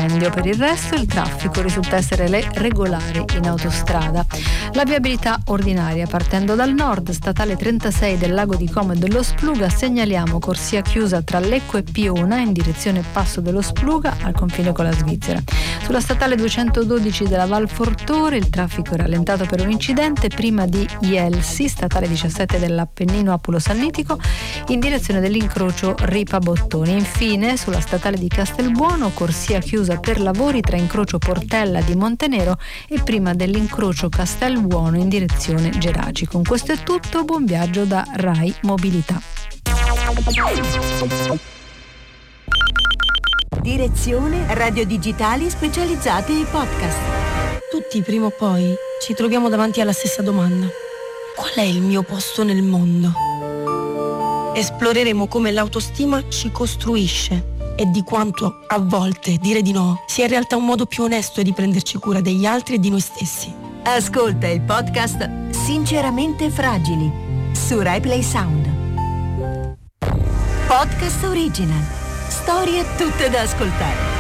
incendio. Per il resto il traffico risulta essere regolare in autostrada. La viabilità ordinaria partendo dal nord, statale 36 del Lago di Como e dello Spluga, segnaliamo corsia chiusa tra Lecco e Piona in direzione Passo dello Spluga al confine con la Svizzera. Sulla statale 212 della Val Fortore il traffico è rallentato per un incidente prima di Ielsi, statale 17 dell'Appennino Apulo Sannitico in direzione dell'incrocio Ripa Bottoni. Infine sulla statale di Castelbuono corsia chiusa per lavori tra incrocio Portella di Montenero e prima dell'incrocio Castelbuono in direzione Geraci. Con questo è tutto, buon viaggio da Rai Mobilità. Direzione Radio Digitali Specializzate e Podcast. Tutti prima o poi ci troviamo davanti alla stessa domanda: qual è il mio posto nel mondo? Esploreremo come l'autostima ci costruisce e di quanto a volte dire di no sia in realtà un modo più onesto di prenderci cura degli altri e di noi stessi. Ascolta il podcast Sinceramente Fragili su Rai Play Sound. Podcast original. Storie tutte da ascoltare.